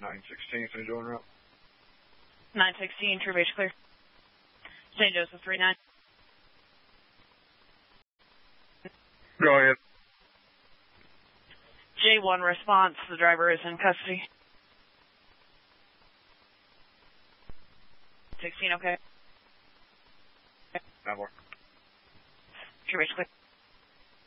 916, St. Joe en route. 916, True Base clear. St. Joseph 39. Go ahead. J1 response, the driver is in custody. 16, okay. Not more. True Base clear.